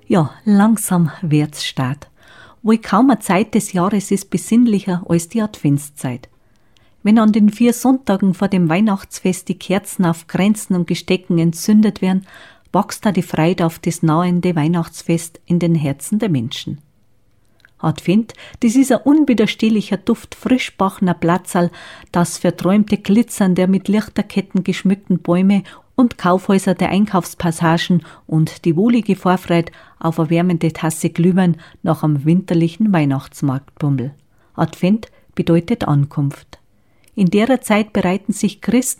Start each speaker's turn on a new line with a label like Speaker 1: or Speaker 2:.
Speaker 1: Ja, langsam wird's Start. Wohl kaum eine Zeit des Jahres ist besinnlicher als die Adventszeit. Wenn an den 4 Sonntagen vor dem Weihnachtsfest die Kerzen auf Kränzen und Gestecken entzündet werden, wächst da die Freude auf das nahende Weihnachtsfest in den Herzen der Menschen. Advent, das ist ein unwiderstehlicher Duft frisch backener Platzerl, das verträumte Glitzern der mit Lichterketten geschmückten Bäume und Kaufhäuser der Einkaufspassagen und die wohlige Vorfreude auf eine wärmende Tasse Glühwein nach einem winterlichen Weihnachtsmarktbummel. Advent bedeutet Ankunft. In derer Zeit bereiten sich Christen